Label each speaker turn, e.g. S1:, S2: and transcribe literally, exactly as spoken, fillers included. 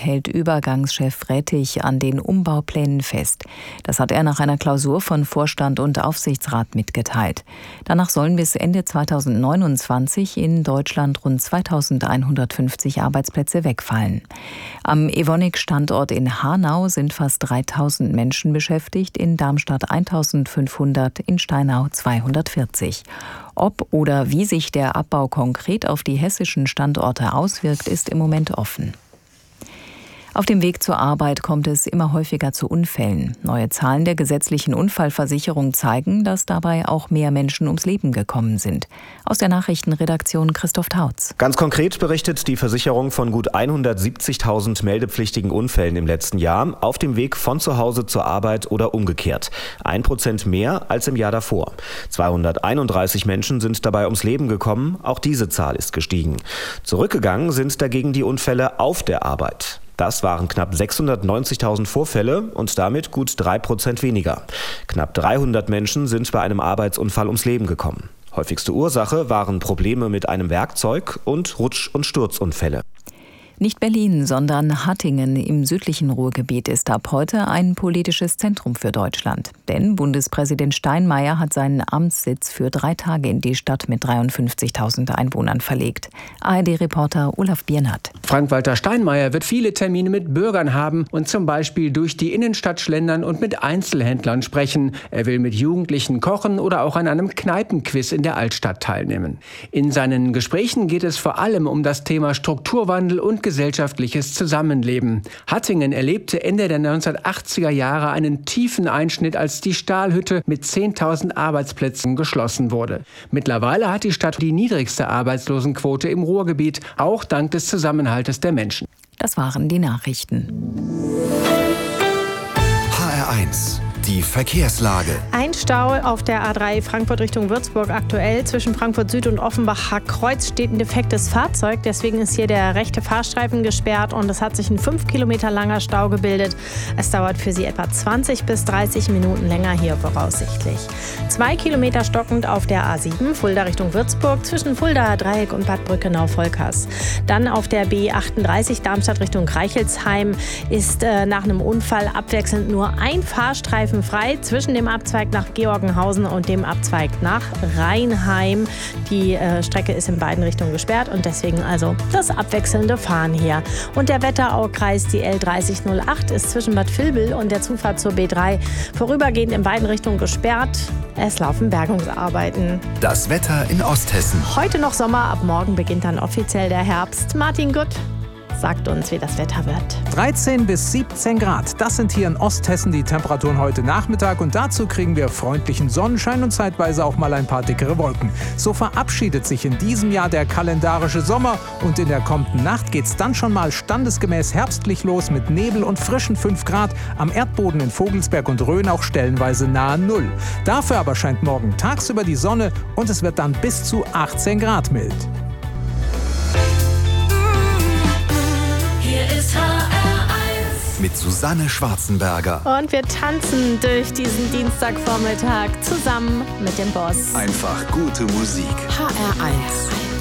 S1: hält Übergangschef Rettig an den Umbauplänen fest. Das hat er nach einer Klausur von Vorstand und Aufsichtsrat mitgeteilt. Danach sollen bis Ende zweitausendneunundzwanzig in Deutschland rund zweitausendeinhundertfünfzig Arbeitsplätze wegfallen. Am Evonik-Standort in Hanau sind fast dreitausend Menschen beschäftigt, in Darmstadt eintausendfünfhundert, in Steinau zweihundertvierzig. Ob oder wie sich der Abbau konkret auf die hessischen Standorte auswirkt, ist im Moment offen. Auf dem Weg zur Arbeit kommt es immer häufiger zu Unfällen. Neue Zahlen der gesetzlichen Unfallversicherung zeigen, dass dabei auch mehr Menschen ums Leben gekommen sind. Aus der Nachrichtenredaktion Christoph Tautz.
S2: Ganz konkret berichtet die Versicherung von gut hundertsiebzigtausend meldepflichtigen Unfällen im letzten Jahr auf dem Weg von zu Hause zur Arbeit oder umgekehrt. Ein Prozent mehr als im Jahr davor. zweihunderteinunddreißig Menschen sind dabei ums Leben gekommen. Auch diese Zahl ist gestiegen. Zurückgegangen sind dagegen die Unfälle auf der Arbeit. Das waren knapp sechshundertneunzigtausend Vorfälle und damit gut drei Prozent weniger. Knapp dreihundert Menschen sind bei einem Arbeitsunfall ums Leben gekommen. Häufigste Ursache waren Probleme mit einem Werkzeug und Rutsch- und Sturzunfälle.
S1: Nicht Berlin, sondern Hattingen im südlichen Ruhrgebiet ist ab heute ein politisches Zentrum für Deutschland. Denn Bundespräsident Steinmeier hat seinen Amtssitz für drei Tage in die Stadt mit dreiundfünfzigtausend Einwohnern verlegt. A R D-Reporter Olaf Biernat.
S3: Frank-Walter Steinmeier wird viele Termine mit Bürgern haben und zum Beispiel durch die Innenstadt schlendern und mit Einzelhändlern sprechen. Er will mit Jugendlichen kochen oder auch an einem Kneipenquiz in der Altstadt teilnehmen. In seinen Gesprächen geht es vor allem um das Thema Strukturwandel und gesellschaftliches Zusammenleben. Hattingen erlebte Ende der neunzehnhundertachtziger Jahre einen tiefen Einschnitt, als die Stahlhütte mit zehntausend Arbeitsplätzen geschlossen wurde. Mittlerweile hat die Stadt die niedrigste Arbeitslosenquote im Ruhrgebiet, auch dank des Zusammenhaltes der Menschen.
S1: Das waren die Nachrichten.
S4: H R eins. Die Verkehrslage.
S5: Ein Stau auf der A drei Frankfurt Richtung Würzburg aktuell. Zwischen Frankfurt Süd und Offenbacher Kreuz steht ein defektes Fahrzeug. Deswegen ist hier der rechte Fahrstreifen gesperrt und es hat sich ein fünf Kilometer langer Stau gebildet. Es dauert für Sie etwa zwanzig bis dreißig Minuten länger hier voraussichtlich. Zwei Kilometer stockend auf der A sieben, Fulda Richtung Würzburg, zwischen Fuldaer Dreieck und Bad Brückenau-Volkers. Dann auf der B achtunddreißig Darmstadt Richtung Reichelsheim ist äh, nach einem Unfall abwechselnd nur ein Fahrstreifen frei zwischen dem Abzweig nach Georgenhausen und dem Abzweig nach Rheinheim. Die äh, Strecke ist in beiden Richtungen gesperrt und deswegen also das abwechselnde Fahren hier. Und der Wetteraukreis, die L dreißig null acht, ist zwischen Bad Vilbel und der Zufahrt zur B drei vorübergehend in beiden Richtungen gesperrt. Es laufen Bergungsarbeiten.
S4: Das Wetter in Osthessen.
S5: Heute noch Sommer, ab morgen beginnt dann offiziell der Herbst. Martin Gutt sagt uns, wie das Wetter wird.
S6: dreizehn bis siebzehn Grad. Das sind hier in Osthessen die Temperaturen heute Nachmittag. Und dazu kriegen wir freundlichen Sonnenschein und zeitweise auch mal ein paar dickere Wolken. So verabschiedet sich in diesem Jahr der kalendarische Sommer. Und in der kommenden Nacht geht's dann schon mal standesgemäß herbstlich los mit Nebel und frischen fünf Grad. Am Erdboden in Vogelsberg und Rhön auch stellenweise nahe Null. Dafür aber scheint morgen tagsüber die Sonne und es wird dann bis zu achtzehn Grad mild.
S4: Mit Susanne Schwarzenberger.
S5: Und wir tanzen durch diesen Dienstagvormittag zusammen mit dem Boss.
S4: Einfach gute Musik.
S1: H R eins.